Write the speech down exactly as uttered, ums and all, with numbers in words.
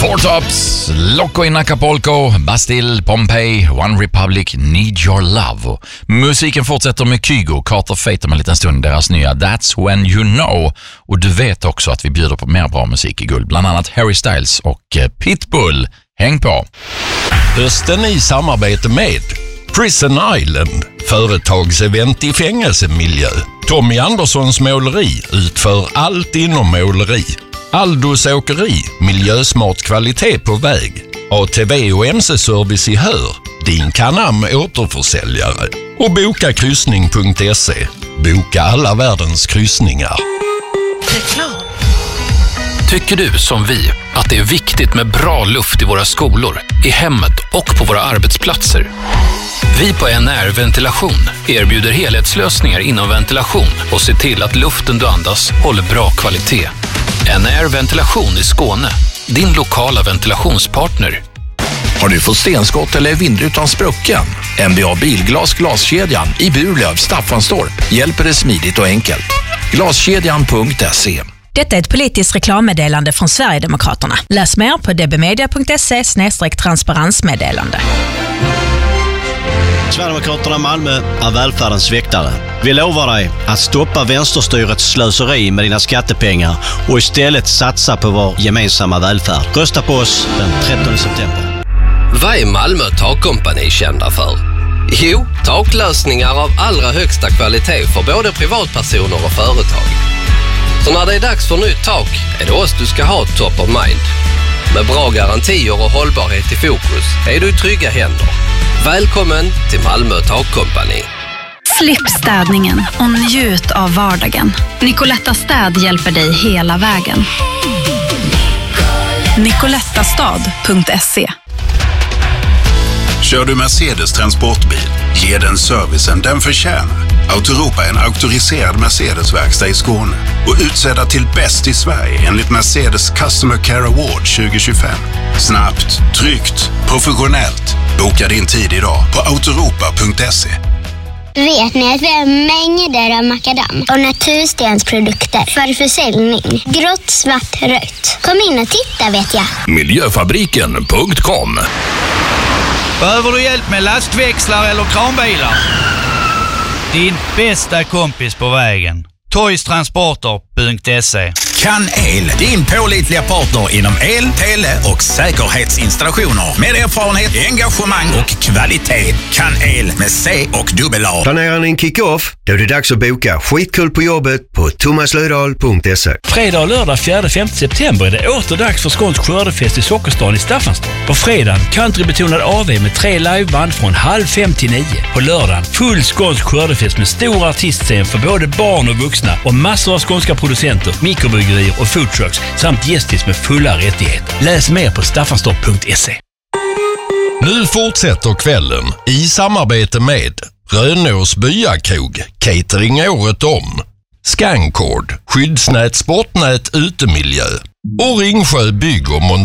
Four Tops, Loco in Acapulco, Bastille, Pompeii, One Republic, Need Your Love. Musiken fortsätter med Kygo, Carter Fate om en liten stund, deras nya That's When You Know. Och du vet också att vi bjuder på mer bra musik i guld, bland annat Harry Styles och Pitbull. Häng på! Hösten i samarbete med Prison Island, företagsevent i fängelsemiljö. Tommy Anderssons måleri utför allt inom måleri. Aldos åkeri, miljösmart kvalitet på väg. A T V och M C-service i Hör, din Canam återförsäljare. Och boka kryssning punkt se. Boka alla världens kryssningar. Reklam. Tycker du som vi att det är viktigt med bra luft i våra skolor, i hemmet och på våra arbetsplatser? Vi på N R Ventilation erbjuder helhetslösningar inom ventilation och ser till att luften du andas håller bra kvalitet. N R Ventilation i Skåne, din lokala ventilationspartner. Har du fått stenskott eller vindrutan sprucken? N B A Bilglas glaskedjan i Burlöv, Staffanstorp hjälper dig smidigt och enkelt. Glaskedjan punkt se. Detta är ett politiskt reklammeddelande från Sverigedemokraterna. Läs mer på dbmedia punkt se slash transparensmeddelande. Sverigedemokraterna Malmö är välfärdens väktare. Vi lovar dig att stoppa vänsterstyrets slöseri med dina skattepengar och istället satsa på vår gemensamma välfärd. Rösta på oss den trettonde september. Vad är Malmö Takkompani kända för? Jo, taklösningar av allra högsta kvalitet för både privatpersoner och företag. Så när det är dags för nytt tak är det oss du ska ha top of mind. Med bra garantier och hållbarhet i fokus är du i trygga händer. Välkommen till Malmö Takkompani. Slipp städningen och njut av vardagen. Nicoletta Städ hjälper dig hela vägen. nicolettastad punkt se. Kör du Mercedes transportbil, ge den servicen den förtjänar. Autoropa är en auktoriserad Mercedes-verkstad i Skåne och utsedda till bäst i Sverige enligt Mercedes Customer Care Award tjugo tjugofem. Snabbt, tryggt, professionellt. Boka din tid idag på autoropa punkt se. Vet ni att vi har mängder av makadam och naturstensprodukter för försäljning? Grått, svart, rött. Kom in och titta vet jag. Miljöfabriken punkt com. Behöver du hjälp med lastväxlar eller kranbilar? Din bästa kompis på vägen. toys transporter punkt se. Kan El, din pålitliga partner inom el, tele och säkerhetsinstallationer. Med erfarenhet, engagemang och kvalitet. Kan El med C och dubbel A. Planerar ni en kick-off? Då är det dags att boka skitkul på jobbet på thomas lödahl punkt se. Fredag och lördag fjärde femte september är det åter dags för skånsk skördefest i Sockerstan i Staffanstorp. På fredagen countrybetonad A V med tre liveband från halv fem till nio. På lördagen full skånsk skördefest med stor artistscen för både barn och vuxna och massor av skånska producenter, mikrobryggerier och foodtrucks samt gästis med fulla rättigheter. Läs mer på staffanstorp punkt se. Nu fortsätter kvällen i samarbete med Rönås byakrog, catering året om. Scancord, skyddsnät, sportnät, utemiljö och Ringsjö bygg och montering.